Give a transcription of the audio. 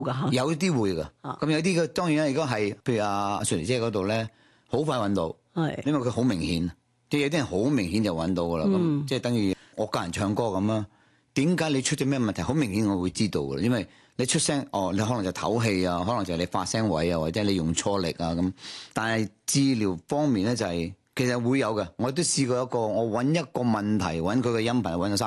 㗎有啲會㗎。咁有啲嘅當然啦，如果係譬如阿雪梨姐嗰度咧，好快揾到，因為佢好明顯，即係有啲人好明顯就揾到㗎啦。咁即係等於我教人唱歌咁啦。點解你出咗咩問題？好明顯我會知道㗎，因為你出聲，你可能就唞氣啊，可能就係你發聲位啊，或者你用錯力啊咁。但係治療方面咧就係、其實會有嘅。我都試過一個，我揾一個問題揾佢嘅音頻揾咗